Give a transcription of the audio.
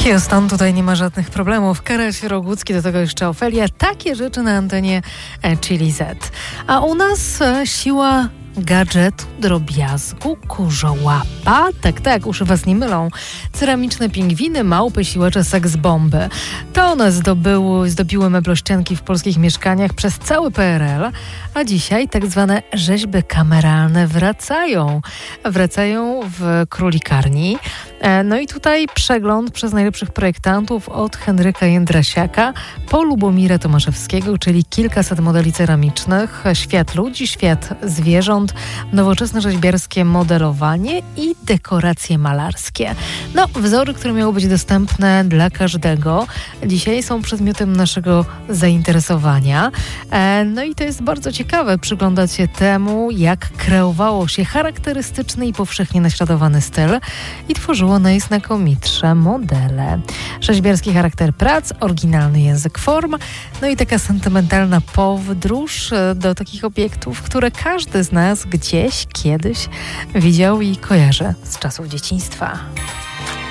Houston, tutaj nie ma żadnych problemów. Karol Rogucki, do tego jeszcze Ofelia. Takie rzeczy na antenie Chili Z. A u nas siła gadżetu, drobiazgu, kurzołapa. Tak, uszy was nie mylą. Ceramiczne pingwiny, małpy, siłacze, seks-bomby. To one zdobiły meblościanki w polskich mieszkaniach przez cały PRL, a dzisiaj tak zwane rzeźby kameralne wracają w Królikarni. No i tutaj przegląd przez najlepszych projektantów od Henryka Jędrasiaka po Lubomira Tomaszewskiego, czyli kilkaset modeli ceramicznych, świat ludzi, świat zwierząt, nowoczesne rzeźbiarskie modelowanie i dekoracje malarskie. No, wzory, które miały być dostępne dla każdego, dzisiaj są przedmiotem naszego zainteresowania. No i to jest bardzo ciekawe przyglądać się temu, jak kreowało się charakterystyczny i powszechnie naśladowany styl i tworzyło najznakomitsze modele. Rzeźbiarski charakter prac, oryginalny język form, no i taka sentymentalna podróż do takich obiektów, które każdy z nas gdzieś, kiedyś widział i kojarzy z czasów dzieciństwa.